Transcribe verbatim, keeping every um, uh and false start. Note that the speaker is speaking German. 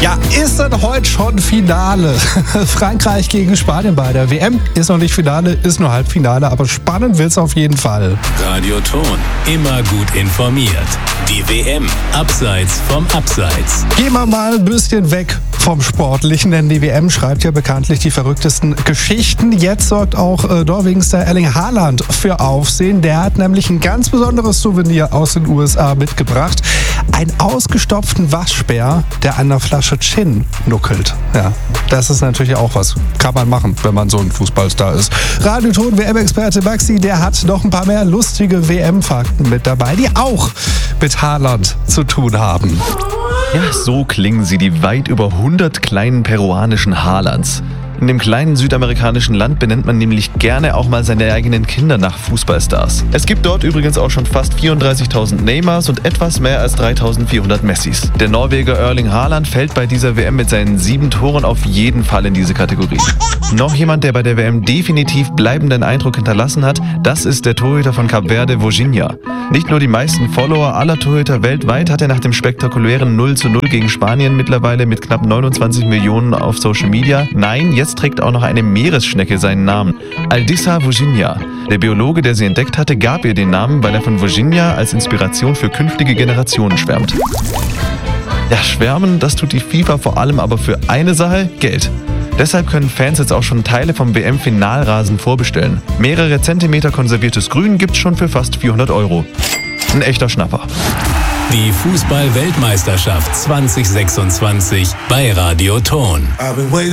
Ja, ist denn heute schon Finale? Frankreich gegen Spanien bei der W M. Ist noch nicht Finale, ist nur Halbfinale, aber spannend wird's auf jeden Fall. Radio Ton, immer gut informiert. Die W M, abseits vom Abseits. Gehen wir mal ein bisschen weg vom Sportlichen, denn die W M schreibt ja bekanntlich die verrücktesten Geschichten. Jetzt sorgt auch äh, Norwegens der Erling Haaland für Aufsehen. Der hat nämlich ein ganz besonderes Souvenir aus den U S A mitgebracht. Einen ausgestopften Waschbär, der an einer Flasche Gin nuckelt. Ja, das ist natürlich auch was. Kann man machen, wenn man so ein Fußballstar ist. Radioton W M-Experte Maxi, der hat noch ein paar mehr lustige W M-Fakten mit dabei, die auch mit Haaland zu tun haben. Ja, so klingen sie, die weit über hundert kleinen peruanischen Haalands. In dem kleinen südamerikanischen Land benennt man nämlich gerne auch mal seine eigenen Kinder nach Fußballstars. Es gibt dort übrigens auch schon fast vierunddreißigtausend Neymars und etwas mehr als dreitausendvierhundert Messis. Der Norweger Erling Haaland fällt bei dieser W M mit seinen sieben Toren auf jeden Fall in diese Kategorie. Noch jemand, der bei der W M definitiv bleibenden Eindruck hinterlassen hat, das ist der Torhüter von Kap Verde, Vozinha. Nicht nur die meisten Follower aller Torhüter weltweit hat er nach dem spektakulären null zu null gegen Spanien mittlerweile mit knapp neunundzwanzig Millionen auf Social Media. Nein, jetzt trägt auch noch eine Meeresschnecke seinen Namen. Aldissa Vozinha. Der Biologe, der sie entdeckt hatte, gab ihr den Namen, weil er von Vozinha als Inspiration für künftige Generationen schwärmt. Ja, schwärmen, das tut die FIFA vor allem aber für eine Sache: Geld. Deshalb können Fans jetzt auch schon Teile vom W M-Finalrasen vorbestellen. Mehrere Zentimeter konserviertes Grün gibt's schon für fast vierhundert Euro. Ein echter Schnapper. Die Fußball-Weltmeisterschaft zwanzig sechsundzwanzig bei Radio Ton.